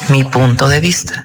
mi punto de vista.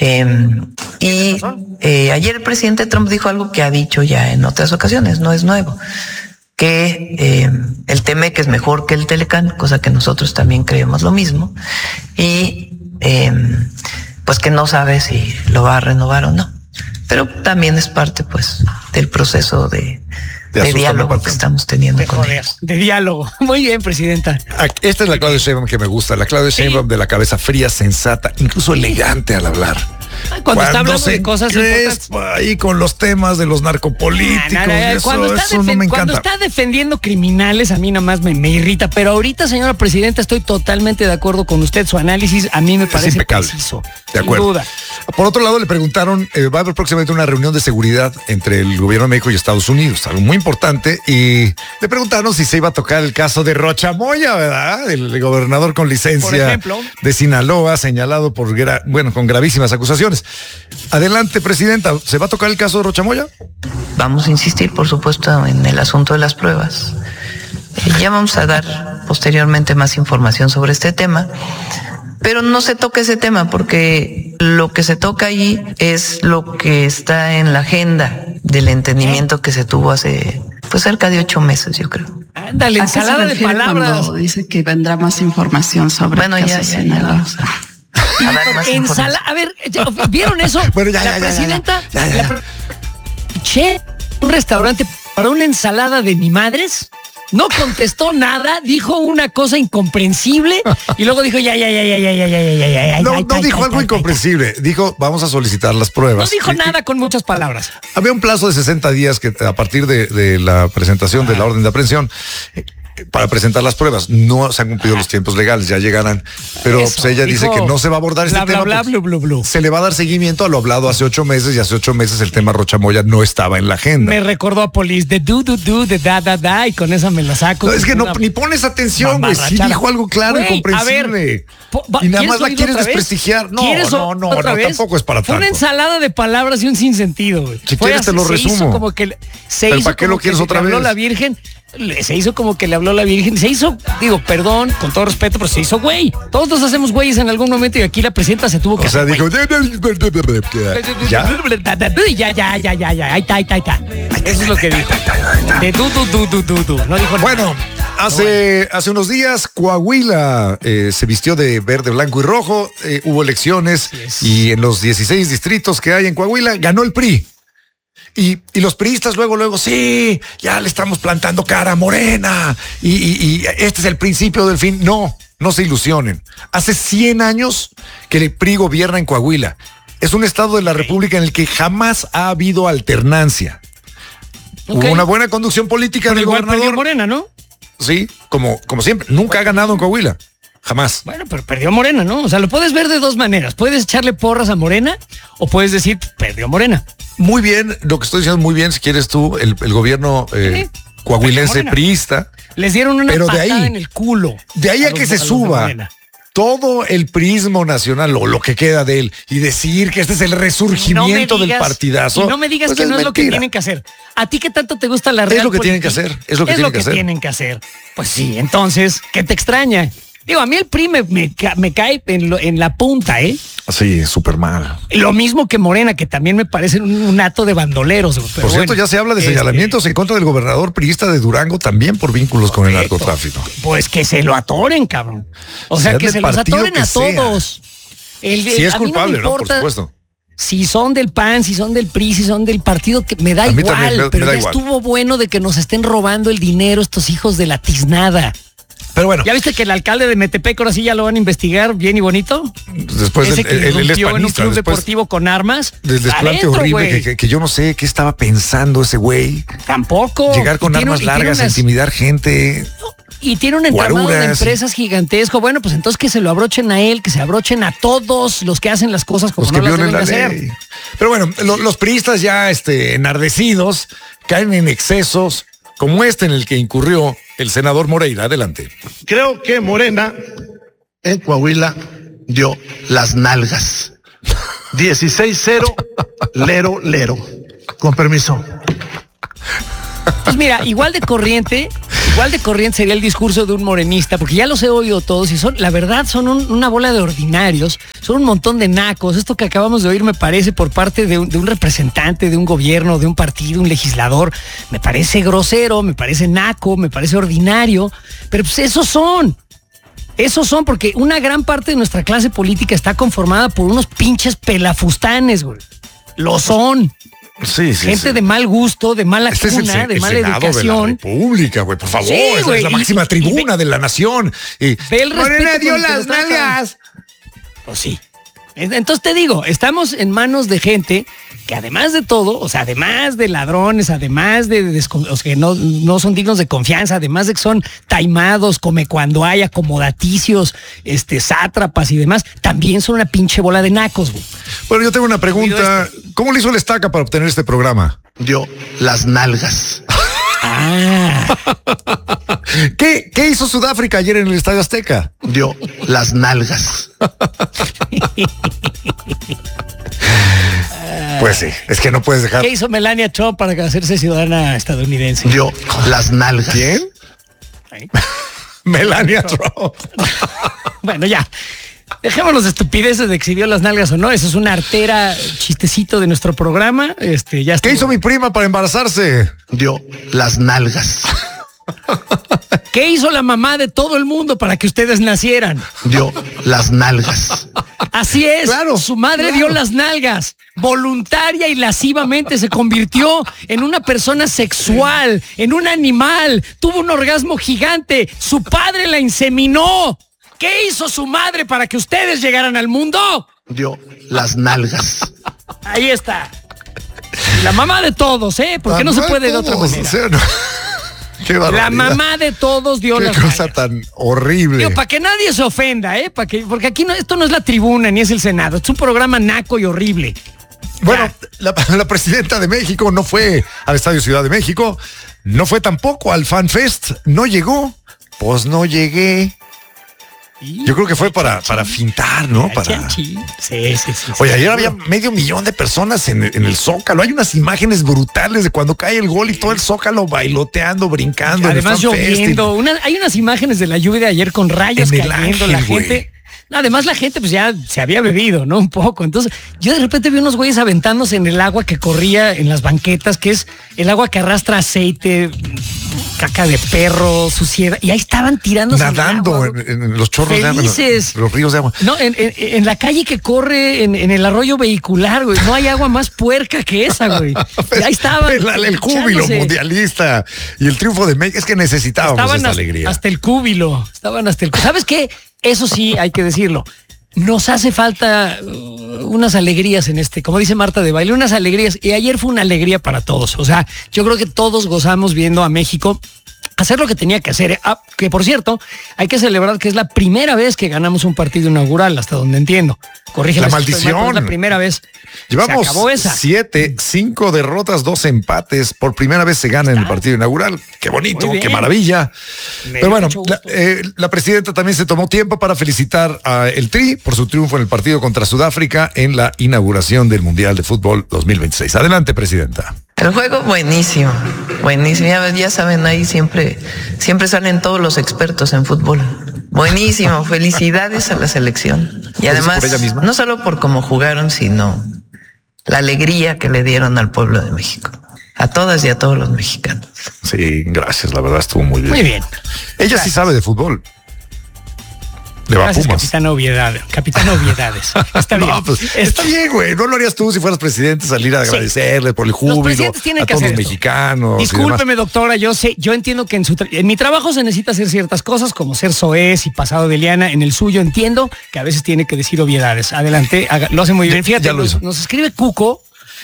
Ayer el presidente Trump dijo algo que ha dicho ya en otras ocasiones, no es nuevo, que el TMEC es mejor que el Telecán, cosa que nosotros también creemos lo mismo, y pues que no sabe si lo va a renovar o no. Pero también es parte pues del proceso de diálogo que estamos teniendo con ellos. De diálogo. Muy bien, presidenta. Esta es la Claudia Sheinbaum que me gusta. La Claudia Sheinbaum de la cabeza fría, sensata, incluso elegante al hablar. Cuando está hablando de cosas importantes. Ahí con los temas de los narcopolíticos. Eso no me encanta. Cuando está defendiendo criminales, a mí nada más me irrita. Pero ahorita, señora presidenta, estoy totalmente de acuerdo con usted. Su análisis a mí me parece impecable. Preciso. De acuerdo. Sin duda. Por otro lado, le preguntaron, va a haber próximamente una reunión de seguridad entre el gobierno de México y Estados Unidos, algo muy importante, y le preguntaron si se iba a tocar el caso de Rocha Moya, ¿verdad? El gobernador con licencia, por ejemplo, de Sinaloa, señalado por con gravísimas acusaciones. Adelante, presidenta, ¿se va a tocar el caso de Rocha Moya? Vamos a insistir, por supuesto, en el asunto de las pruebas. Ya vamos a dar posteriormente más información sobre este tema. Pero no se toca ese tema porque lo que se toca ahí es lo que está en la agenda del entendimiento que se tuvo hace pues cerca de 8 meses, yo creo. Ándale, ensalada de palabras. Dice que vendrá más información sobre el caso Sinaloa. A ver, ¿vieron eso? Bueno, la presidenta un restaurante para una ensalada de ni madres. No contestó nada, dijo una cosa incomprensible y luego dijo ya. No dijo algo incomprensible, dijo vamos a solicitar las pruebas. No dijo nada con muchas palabras. Había un plazo de 60 días que a partir de la presentación de la orden de aprehensión para presentar las pruebas. No se han cumplido los tiempos legales, ya llegarán. Pero eso, pues ella dice que no se va a abordar este tema. Se le va a dar seguimiento a lo hablado hace 8 meses y hace 8 meses el tema Rocha Moya no estaba en la agenda. Me recordó a Police de de da y con esa me la saco. No, es que ni pones atención, güey. Sí dijo algo claro y comprensible. Y nada más la quieres desprestigiar. No, tampoco es para tanto. Fue una ensalada de palabras y un sinsentido, güey. Si quieres te lo resumo. Hizo como que ¿Pero para qué lo quieres otra vez? Habló la Virgen. Se hizo como que le habló la Virgen, se hizo, perdón, con todo respeto, pero se hizo güey. Todos nos hacemos güeyes en algún momento y aquí la presidenta se tuvo que hacer. O sea, dijo, ya. Ahí está. Eso es lo que dijo. De du. No dijo nada. Bueno, hace unos días Coahuila se vistió de verde, blanco y rojo. Hubo elecciones y en los 16 distritos que hay en Coahuila ganó el PRI. Y los priistas luego, sí, ya le estamos plantando cara a Morena y este es el principio del fin. No se ilusionen. Hace 100 años que el PRI gobierna en Coahuila. Es un estado de la República en el que jamás ha habido alternancia. Hubo una buena conducción política del gobernador. Perdió Morena, ¿no? Sí, como siempre. Nunca ha ganado en Coahuila. Jamás. Bueno, pero perdió Morena, ¿no? O sea, lo puedes ver de dos maneras. Puedes echarle porras a Morena o puedes decir, perdió Morena. Muy bien, lo que estoy diciendo muy bien, si quieres tú, el gobierno coahuilense priista. Les dieron una patada en el culo. De ahí a que se suba todo el prismo nacional o lo que queda de él y decir que este es el resurgimiento del partidazo. Y no me digas pues que no es lo que tienen que hacer. ¿A ti qué tanto te gusta la real Es lo que tienen que hacer. Es lo que tienen que hacer. Pues sí, entonces, ¿qué te extraña? Digo, a mí el PRI me cae en la punta, ¿eh? Sí, súper mal. Lo mismo que Morena, que también me parece un hato de bandoleros. Por cierto, ya se habla de señalamientos en contra del gobernador priista de Durango también por vínculos con el narcotráfico. Pues que se lo atoren, cabrón. O sea, que se los atoren a todos. Si es culpable, ¿no? Por supuesto. Si son del PAN, si son del PRI, si son del partido, que me da igual. También, pero ya estuvo bueno de que nos estén robando el dinero estos hijos de la tiznada. Pero bueno. ¿Ya viste que el alcalde de Metepec ahora sí ya lo van a investigar bien y bonito? Después ese que irrumpió en un club deportivo con armas. Del desplante horrible que yo no sé qué estaba pensando ese güey. Tampoco. Llegar con armas largas, intimidar gente. Y tiene un entramado de empresas gigantesco. Bueno, pues entonces que se lo abrochen a él, que se abrochen a todos los que hacen las cosas como no las deben de hacer. Pero bueno, los priistas ya enardecidos caen en excesos como en el que incurrió el senador Moreira. Adelante. Creo que Morena en Coahuila dio las nalgas. 16-0, lero. Con permiso. Pues mira, igual de corriente Igual de corriente sería el discurso de un morenista, porque ya los he oído todos y la verdad son una bola de ordinarios, son un montón de nacos. Esto que acabamos de oír me parece por parte de un representante de un gobierno, de un partido, un legislador, me parece grosero, me parece naco, me parece ordinario, pero pues esos son, porque una gran parte de nuestra clase política está conformada por unos pinches pelafustanes, güey. Lo son. Sí, gente de mal gusto, de mala cuna, de mala educación. De la República, güey, por favor. Sí, esa es la máxima tribuna de la nación. Ve el respeto dio las nalgas. Pues sí. Entonces te digo, estamos en manos de gente que además de todo, o sea, además de ladrones, además de que no son dignos de confianza, además de que son taimados, come cuando hay, acomodaticios, sátrapas y demás, también son una pinche bola de nacos, güey. Bueno, yo tengo una pregunta. ¿Cómo le hizo el Estaca para obtener este programa? Dio las nalgas. ¿Qué hizo Sudáfrica ayer en el Estadio Azteca? Dio las nalgas. Pues sí, es que no puedes dejar. ¿Qué hizo Melania Trump para hacerse ciudadana estadounidense? Dio las nalgas. ¿Quién? Melania Trump. Bueno, ya. Dejémonos de estupideces de que si vio las nalgas o no. Eso es una artera chistecito de nuestro programa. Ya ¿Qué hizo mi prima para embarazarse? Dio las nalgas. ¿Qué hizo la mamá de todo el mundo para que ustedes nacieran? Dio las nalgas. Así es, claro, su madre dio las nalgas. Voluntaria y lascivamente se convirtió en una persona sexual, en un animal. Tuvo un orgasmo gigante. Su padre la inseminó. ¿Qué hizo su madre para que ustedes llegaran al mundo? Dio las nalgas. Ahí está. La mamá de todos, ¿Por qué no se puede de otra manera? O sea, no. Qué la mamá de todos dio las nalgas. Qué cosa tan horrible. Para que nadie se ofenda, porque aquí esto no es la tribuna ni es el Senado. Es un programa naco y horrible. Bueno, la presidenta de México no fue al Estadio Ciudad de México, no fue tampoco al Fan Fest, no llegó. Pues no llegué. Yo creo que fue para fintar, ¿no? Sí. Oye, ayer había 500,000 de personas en el Zócalo. Hay unas imágenes brutales de cuando cae el gol y todo el Zócalo bailoteando, brincando. Además lloviendo. Hay unas imágenes de la lluvia de ayer con rayos cayendo. La gente... Además la gente pues ya se había bebido, ¿no? Un poco. Entonces yo de repente vi unos güeyes aventándose en el agua que corría en las banquetas, que es el agua que arrastra aceite, caca de perro, suciedad. Y ahí estaban tirándose nadando en los chorros felices. De agua, los ríos de agua. No, en la calle que corre en el arroyo vehicular, güey. No hay agua más puerca que esa, güey. Y ahí estaban. El júbilo mundialista y el triunfo de México. Es que necesitábamos esta alegría. Hasta el cúbilo. ¿Sabes qué? Eso sí, hay que decirlo. Nos hace falta unas alegrías como dice Marta de Baile, unas alegrías. Y ayer fue una alegría para todos. O sea, yo creo que todos gozamos viendo a México hacer lo que tenía que hacer. Que por cierto, hay que celebrar que es la primera vez que ganamos un partido inaugural, hasta donde entiendo. Corrígeme. La maldición. Es la primera vez. Llevamos 7, 5 derrotas, 2 empates. Por primera vez se gana en el partido inaugural. Qué bonito, qué maravilla. Pero bueno, la presidenta también se tomó tiempo para felicitar a el Tri por su triunfo en el partido contra Sudáfrica en la inauguración del Mundial de Fútbol 2026. Adelante, presidenta. El juego buenísimo. Ya saben, ahí siempre salen todos los expertos en fútbol. Buenísimo, felicidades a la selección. Y además, no solo por cómo jugaron, sino la alegría que le dieron al pueblo de México. A todas y a todos los mexicanos. Sí, gracias, la verdad estuvo muy bien. Muy bien. Ella sí sabe de fútbol. Le va a Pumas. Capitán Obviedades. Está bien. Pues, está bien, güey. No lo harías tú si fueras presidente, salir a agradecerle por el júbilo a todos los mexicanos. Discúlpeme, doctora, yo entiendo que en mi trabajo se necesita hacer ciertas cosas, como ser soez y pasado de liana. En el suyo entiendo que a veces tiene que decir obviedades. Adelante, lo hace muy bien. Fíjate, nos escribe Cuco,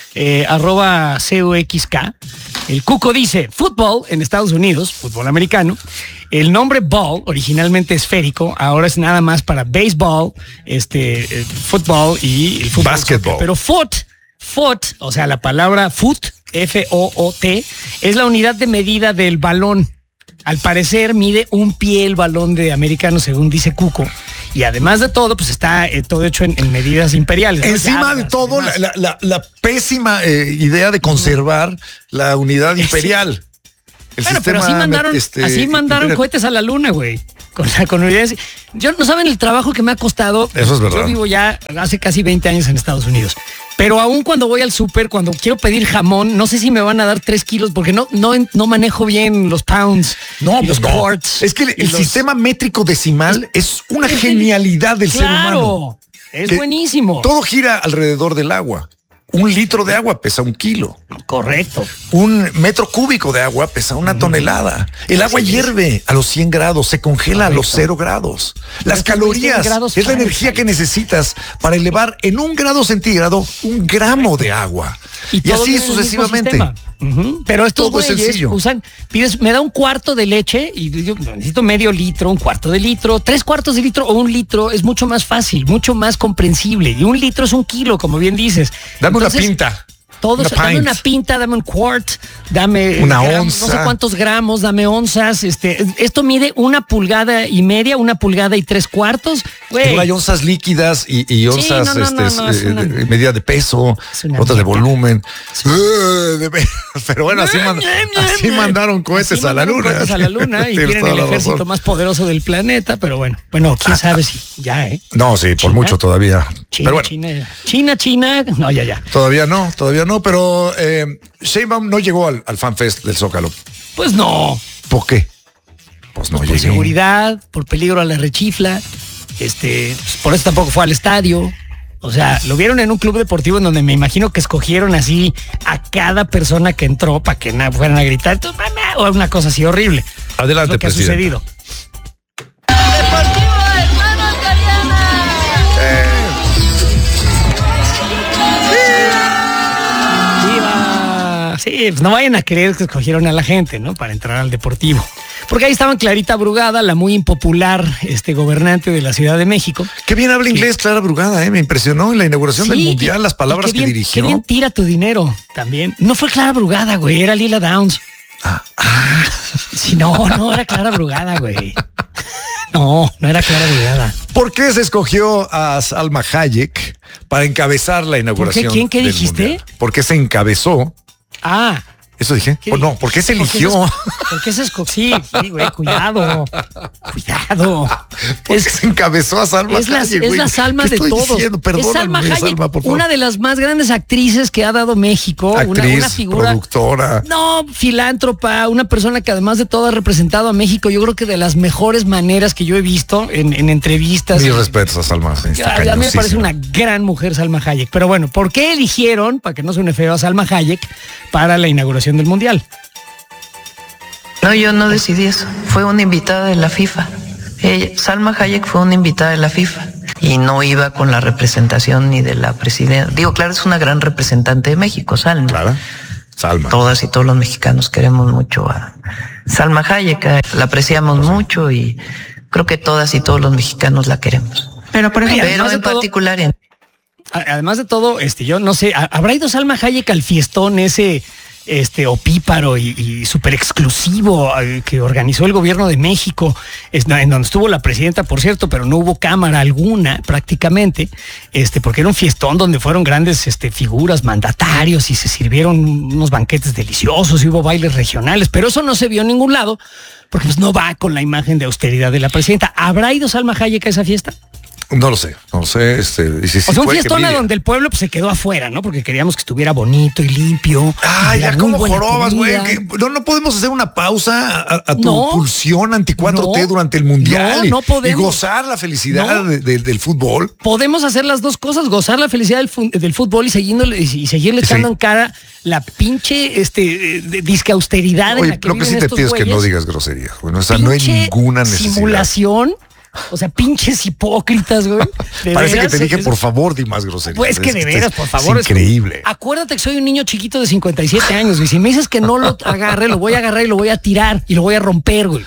@CUXK. El Cuco dice, fútbol en Estados Unidos, fútbol americano, el nombre ball, originalmente esférico, ahora es nada más para béisbol, fútbol y el fútbol. Basketball. Pero foot, o sea, la palabra foot, F-O-O-T, es la unidad de medida del balón. Al parecer mide un pie el balón de americano, según dice Cuco. Y además de todo, pues está todo hecho en medidas imperiales, ¿no? Encima de todo, la pésima idea de conservar la unidad imperial. Bueno, pero así mandaron cohetes a la luna, güey. Con unidades. Yo no saben el trabajo que me ha costado. Eso es verdad. Yo vivo ya hace casi 20 años en Estados Unidos. Pero aún cuando voy al súper, cuando quiero pedir jamón, no sé si me van a dar 3 kilos porque no manejo bien los pounds. No, los quarts. Es que el sistema métrico decimal es una genialidad del ser humano. Es buenísimo. Todo gira alrededor del agua. 1 litro de agua pesa 1 kilo. Correcto. 1 metro cúbico de agua pesa 1 tonelada. El agua hierve a los 100 grados, se congela a los 0 grados. Las calorías es la energía que necesitas para elevar en 1 grado centígrado 1 gramo de agua. Y así sucesivamente. Pero estos todo es sencillo. Me da 1/4 de leche y yo necesito medio litro, 1/4 de litro, 3/4 de litro o 1 litro. Es mucho más fácil, mucho más comprensible. Y 1 litro es 1 kilo, como bien dices. Dame una pinta. Dame una pinta, dame 1 quart, dame una onza. No sé cuántos gramos, dame onzas. Esto mide 1,5 pulgadas, 1 pulgada y 3/4. Güey. Hay onzas líquidas y onzas medida de peso, otras de volumen. Pero bueno, así mandaron cohetes a la luna. Cohetes a la luna y tienen el ejército más poderoso del planeta, pero bueno, quién sabe si ya, No, sí, por mucho todavía. China, pero bueno. China, no, ya. Todavía no, pero Sheinbaum no llegó al FanFest del Zócalo. Pues no. ¿Por qué? Pues no por llegué. Seguridad, por peligro a la rechifla, por eso tampoco fue al estadio. O sea, lo vieron en un club deportivo en donde me imagino que escogieron así a cada persona que entró para que fueran a gritar o una cosa así horrible. Adelante, lo que presidente. ha sucedido. Sí, pues no vayan a creer que escogieron a la gente, ¿no? Para entrar al Deportivo. Porque ahí estaban Clarita Brugada, la muy impopular gobernante de la Ciudad de México. Qué bien habla inglés Clara Brugada, me impresionó en la inauguración del Mundial, las palabras que dirigió. Qué bien tira tu dinero también. No fue Clara Brugada, güey, era Lila Downs. Sí, no era Clara Brugada, güey. No era Clara Brugada. ¿Por qué se escogió a Salma Hayek para encabezar la inauguración? ¿Por qué? ¿Quién? ¿Qué dijiste? Mundial? ¿Por qué se encabezó? ¿Eso dije? No, ¿por qué se eligió? ¿Por qué se escogió? Sí, güey, cuidado. ¿Por qué se encabezó a Salma Hayek? Es la Salma de todos. Es Salma Hayek, una de las más grandes actrices que ha dado México. Actriz, una figura, productora. No, filántropa, una persona que además de todo ha representado a México, yo creo que de las mejores maneras que yo he visto en entrevistas. Mis respetos a Salma. A mí me parece una gran mujer Salma Hayek. Pero bueno, ¿por qué eligieron, para que no suene feo, a Salma Hayek para la inauguración del Mundial? No, yo no decidí eso. Fue una invitada de la FIFA. Salma Hayek fue una invitada de la FIFA y no iba con la representación ni de la presidenta. Digo, claro, es una gran representante de México, Salma. Claro, Salma. Todas y todos los mexicanos queremos mucho a Salma Hayek, la apreciamos mucho y creo que todas y todos los mexicanos la queremos. Pero por ejemplo, pero en particular además de todo, yo no sé, ¿habrá ido Salma Hayek al fiestón ese opíparo y súper exclusivo que organizó el gobierno de México, en donde estuvo la presidenta, por cierto, pero no hubo cámara alguna prácticamente, porque era un fiestón donde fueron grandes figuras, mandatarios, y se sirvieron unos banquetes deliciosos y hubo bailes regionales, pero eso no se vio en ningún lado porque pues no va con la imagen de austeridad de la presidenta. ¿Habrá ido Salma Hayek a esa fiesta? No lo sé. Un fiestón donde el pueblo se quedó afuera, ¿no? Porque queríamos que estuviera bonito y limpio. Ya como jorobas, güey. No podemos hacer una pausa a tu pulsión anti-4T durante el Mundial no podemos. Y gozar la felicidad del fútbol. Podemos hacer las dos cosas, gozar la felicidad del fútbol y seguirle echando en cara la pinche disque austeridad. Oye, lo que sí te pido es que no digas groserías. Bueno, no hay ninguna necesidad. Simulación. O sea, pinches hipócritas, güey. Parece que te dije, por favor, di más groserías. Pues que de veras, por favor. Es increíble. Acuérdate que soy un niño chiquito de 57 años, güey. Si me dices que no lo agarre, lo voy a agarrar y lo voy a tirar y lo voy a romper, güey.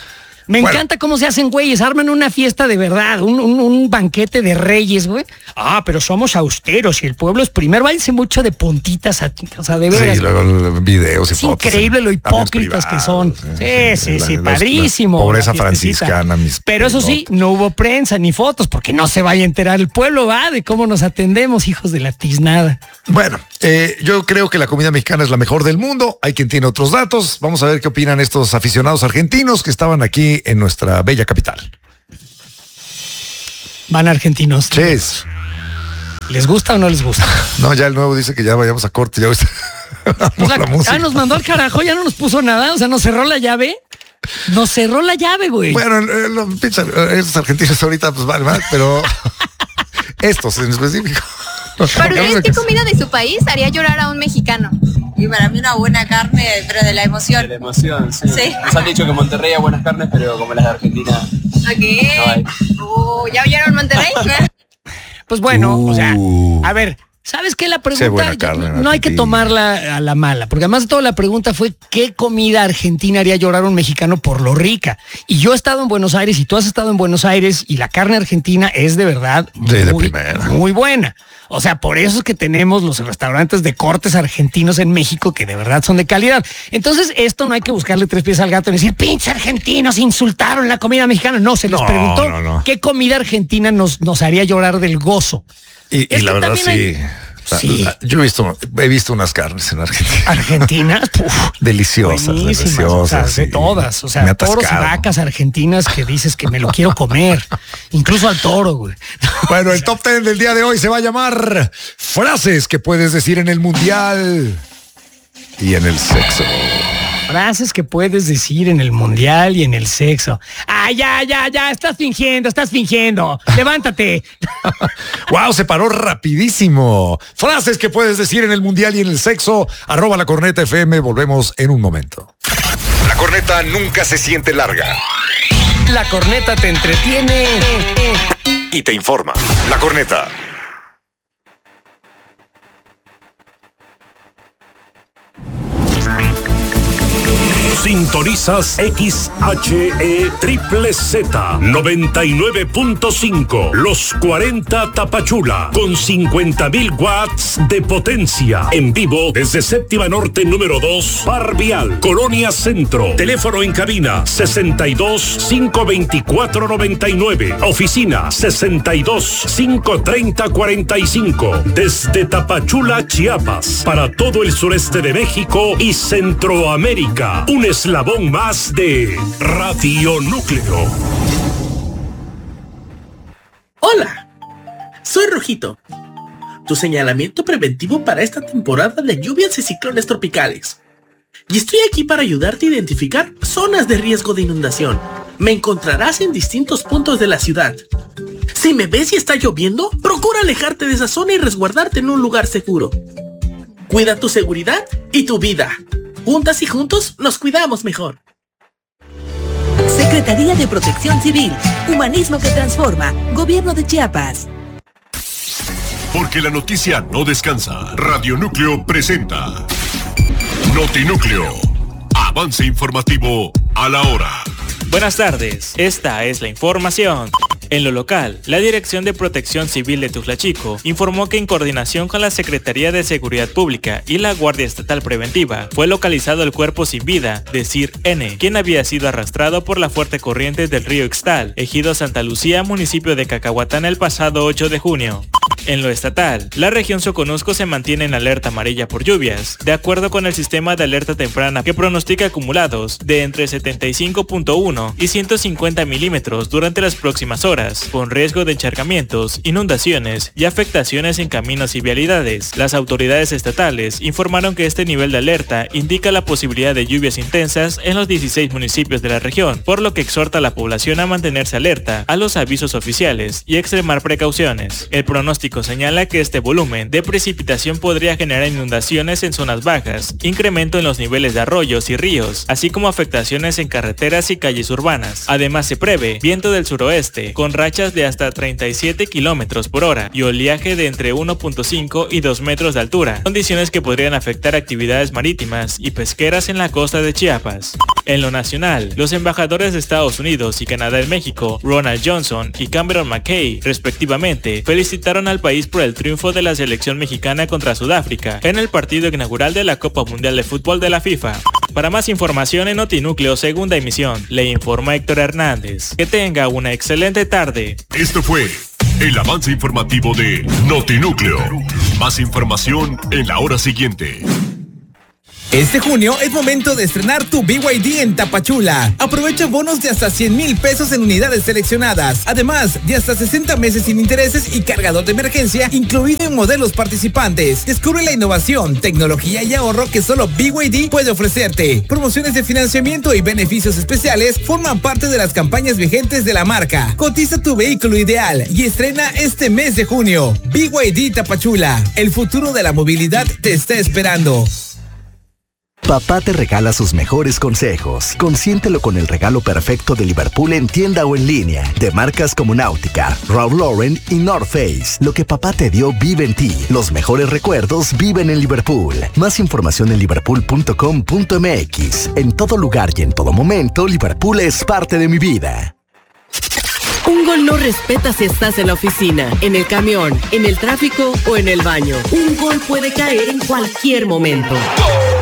Me encanta cómo se hacen güeyes, arman una fiesta de verdad, un banquete de reyes, güey. Pero somos austeros y el pueblo es primero. Váyanse mucho de puntitas, o sea, de veras. Sí, luego videos y es fotos. Increíble lo hipócritas que son. Sí, padrísimo. La pobreza franciscana, Pero eso sí, no hubo prensa ni fotos, porque no se vaya a enterar el pueblo, de cómo nos atendemos, hijos de la tiznada. Bueno, yo creo que la comida mexicana es la mejor del mundo. Hay quien tiene otros datos. Vamos a ver qué opinan estos aficionados argentinos que estaban aquí en nuestra bella capital. Van argentinos. Ches. ¿Les gusta o no les gusta? No, ya el nuevo dice que ya vayamos a corte. Ya nos mandó al carajo, ya no nos puso nada. O sea, nos cerró la llave. Nos cerró la llave, güey. Bueno, estos argentinos ahorita pues vale más, pero estos en específico. ¿Para ustedes qué comida de su país haría llorar a un mexicano? Y para mí una buena carne, pero de la emoción. De la emoción, sí. Nos han dicho que Monterrey hay buenas carnes, pero como las de Argentina no hay. ¿Ya oyeron Monterrey? Pues bueno, o sea, a ver, ¿sabes qué? La pregunta no hay que tomarla a la mala, porque además de todo la pregunta fue ¿qué comida argentina haría llorar a un mexicano por lo rica? Y yo he estado en Buenos Aires y tú has estado en Buenos Aires y la carne argentina es de verdad muy buena. O sea, por eso es que tenemos los restaurantes de cortes argentinos en México que de verdad son de calidad. Entonces, esto no hay que buscarle tres pies al gato y decir, pinche argentinos, insultaron la comida mexicana. No, se les preguntó qué comida argentina nos haría llorar del gozo. Y la verdad sí. Sí. Yo he visto unas carnes en Argentina. ¿Argentinas? Deliciosas. O sea, de todas. O sea, toros y vacas argentinas que dices que me lo quiero comer. Incluso al toro, güey. Bueno, el top 10 del día de hoy se va a llamar frases que puedes decir en el mundial y en el sexo. Frases que puedes decir en el mundial y en el sexo. Ya, estás fingiendo. Levántate. Wow, se paró rapidísimo. Frases que puedes decir en el mundial y en el sexo. @lacorneta_FM. Volvemos en un momento. La corneta nunca se siente larga. La corneta te entretiene y te informa. La corneta. Sintonizas XHE Triple Z 99.5, Los 40 Tapachula, con 50,000 watts de potencia. En vivo desde Séptima Norte número 2, Parvial, Colonia Centro. Teléfono en cabina 62-524-99. Oficina 62-530-45. Desde Tapachula, Chiapas, para todo el sureste de México y Centroamérica. Un eslabón más de Radio Núcleo. Hola, soy Rojito, tu señalamiento preventivo para esta temporada de lluvias y ciclones tropicales. Y estoy aquí para ayudarte a identificar zonas de riesgo de inundación. Me encontrarás en distintos puntos de la ciudad. Si me ves y está lloviendo, procura alejarte de esa zona y resguardarte en un lugar seguro. Cuida tu seguridad y tu vida. Juntas y juntos nos cuidamos mejor. Secretaría de Protección Civil, Humanismo que Transforma, Gobierno de Chiapas. Porque la noticia no descansa. Radio Núcleo presenta Notinúcleo. Avance informativo a la hora. Buenas tardes, esta es la información. En lo local, la Dirección de Protección Civil de Tuxtlachico informó que en coordinación con la Secretaría de Seguridad Pública y la Guardia Estatal Preventiva, fue localizado el cuerpo sin vida de Sir N., quien había sido arrastrado por la fuerte corriente del río Ixtal, ejido Santa Lucía, municipio de Cacahuatán, el pasado 8 de junio. En lo estatal, la región Soconusco se mantiene en alerta amarilla por lluvias, de acuerdo con el sistema de alerta temprana que pronostica acumulados de entre 75.1 y 150 milímetros durante las próximas horas, con riesgo de encharcamientos, inundaciones y afectaciones en caminos y vialidades. Las autoridades estatales informaron que este nivel de alerta indica la posibilidad de lluvias intensas en los 16 municipios de la región, por lo que exhorta a la población a mantenerse alerta a los avisos oficiales y extremar precauciones. El pronóstico México señala que este volumen de precipitación podría generar inundaciones en zonas bajas, incremento en los niveles de arroyos y ríos, así como afectaciones en carreteras y calles urbanas. Además se prevé viento del suroeste, con rachas de hasta 37 kilómetros por hora y oleaje de entre 1.5 y 2 metros de altura, condiciones que podrían afectar actividades marítimas y pesqueras en la costa de Chiapas. En lo nacional, los embajadores de Estados Unidos y Canadá en México, Ronald Johnson y Cameron McKay, respectivamente, felicitaron al país por el triunfo de la selección mexicana contra Sudáfrica en el partido inaugural de la Copa Mundial de Fútbol de la FIFA. Para más información en Notinúcleo Segunda Emisión, le informa Héctor Hernández. Que tenga una excelente tarde. Esto fue el avance informativo de Notinúcleo. Más información en la hora siguiente. Este junio es momento de estrenar tu BYD en Tapachula. Aprovecha bonos de hasta 100,000 pesos en unidades seleccionadas. Además, de hasta 60 meses sin intereses y cargador de emergencia incluido en modelos participantes. Descubre la innovación, tecnología y ahorro que solo BYD puede ofrecerte. Promociones de financiamiento y beneficios especiales forman parte de las campañas vigentes de la marca. Cotiza tu vehículo ideal y estrena este mes de junio. BYD Tapachula. El futuro de la movilidad te está esperando. Papá te regala sus mejores consejos. Consiéntelo con el regalo perfecto de Liverpool en tienda o en línea. De marcas como Náutica, Ralph Lauren y North Face. Lo que papá te dio vive en ti. Los mejores recuerdos viven en Liverpool. Más información en liverpool.com.mx. En todo lugar y en todo momento, Liverpool es parte de mi vida. Un gol no respeta si estás en la oficina, en el camión, en el tráfico o en el baño. Un gol puede caer en cualquier momento.